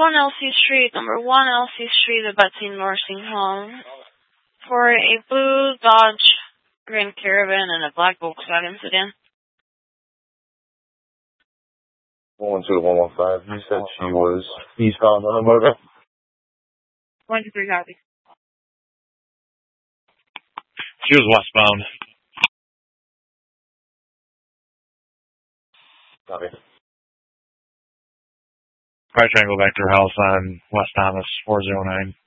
1 LC Street, number 1 LC Street, the Betsy Nursing Home, for a blue Dodge Grand Caravan and a black Volkswagen sedan. 112-115. You said she was eastbound on the motor. 123 copy. She was westbound. Copy. Probably trying to go back to her house on West Thomas, 409.